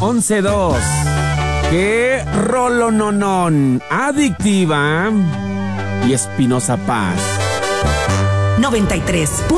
11-2. ¡Qué rolononón! Adictiva y Espinosa Paz. 93.